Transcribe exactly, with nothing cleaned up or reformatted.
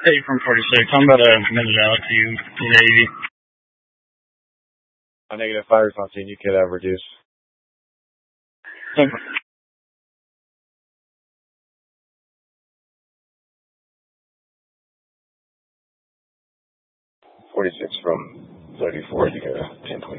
Hey, from forty-six. I'm about a minute out to you in Navy. On negative five response, you could have reduced. Okay. forty-six from thirty-four, you get a ten twenty.